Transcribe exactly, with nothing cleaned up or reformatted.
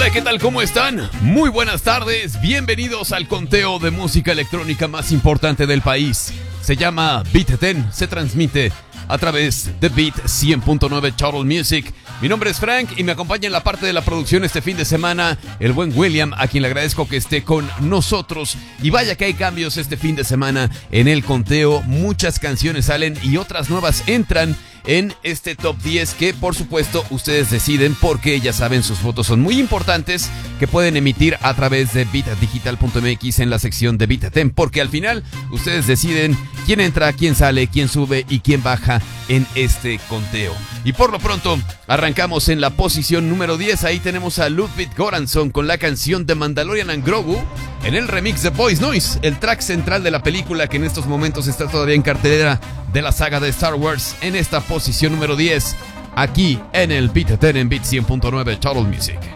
Hola, ¿qué tal? ¿Cómo están? Muy buenas tardes, bienvenidos al conteo de música electrónica más importante del país. Se llama Beat diez, se transmite a través de Beat cien punto nueve Total Music. Mi nombre es Frank y me acompaña en la parte de la producción este fin de semana el buen William, a quien le agradezco que esté con nosotros. Y vaya que hay cambios este fin de semana en el conteo, muchas canciones salen y otras nuevas entran en este top diez que por supuesto ustedes deciden, porque ya saben, sus votos son muy importantes, que pueden emitir a través de beat digital punto m x en la sección de Beat diez, porque al final ustedes deciden quién entra, quién sale, quién sube y quién baja en este conteo. Y por lo pronto arrancamos en la posición número diez. Ahí tenemos a Ludwig Göransson con la canción de Mandalorian and Grogu en el remix de Voice Noise, el track central de la película que en estos momentos está todavía en cartelera de la saga de Star Wars, en esta posición número diez, aquí en el Beat diez en Beat cien punto nueve Total Music.